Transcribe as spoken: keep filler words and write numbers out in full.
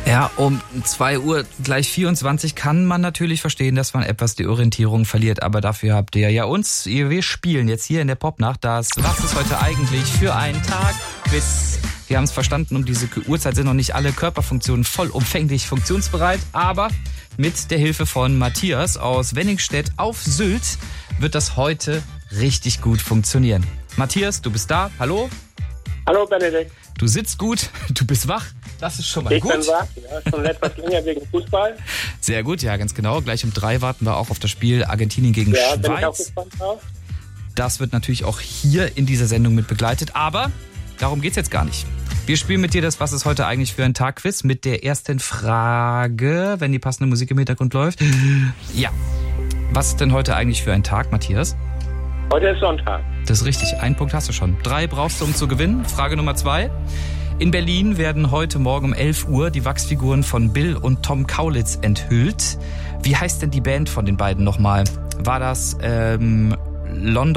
Ja, um zwei Uhr gleich vierundzwanzig kann man natürlich verstehen, dass man etwas die Orientierung verliert. Aber dafür habt ihr ja uns. Wir spielen jetzt hier in der Popnacht das Was ist heute eigentlich für ein Tag? Quiz. Wir haben es verstanden, um diese Uhrzeit sind noch nicht alle Körperfunktionen vollumfänglich funktionsbereit. Aber mit der Hilfe von Matthias aus Wenningstedt auf Sylt wird das heute richtig gut funktionieren. Matthias, du bist da. Hallo? Hallo Benedikt. Du sitzt gut, du bist wach. Das ist schon mal ich gut. Ich bin wach, ja, schon etwas länger wegen Fußball. Sehr gut, ja, ganz genau. Gleich um drei warten wir auch auf das Spiel Argentinien gegen ja, Schweiz. Bin ich auch gespannt drauf. Das wird natürlich auch hier in dieser Sendung mit begleitet, aber darum geht's jetzt gar nicht. Wir spielen mit dir das Was ist heute eigentlich für ein Tag-Quiz mit der ersten Frage, wenn die passende Musik im Hintergrund läuft. Ja, was ist denn heute eigentlich für ein Tag, Matthias? Heute ist Sonntag. Das ist richtig, einen Punkt hast du schon. Drei brauchst du, um zu gewinnen. Frage Nummer zwei. In Berlin werden heute Morgen um elf Uhr die Wachsfiguren von Bill und Tom Kaulitz enthüllt. Wie heißt denn die Band von den beiden nochmal? War das ähm, London?